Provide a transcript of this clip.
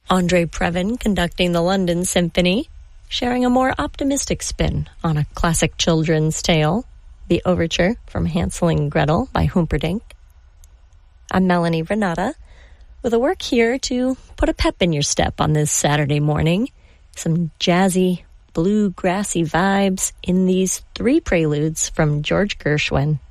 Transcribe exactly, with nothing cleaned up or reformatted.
Andre Previn conducting the London Symphony, sharing a more optimistic spin on a classic children's tale, the overture from Hansel and Gretel by Humperdinck. I'm Melanie Renata, with a work here to put a pep in your step on this Saturday morning. Some jazzy, bluegrassy vibes in these three preludes from George Gershwin.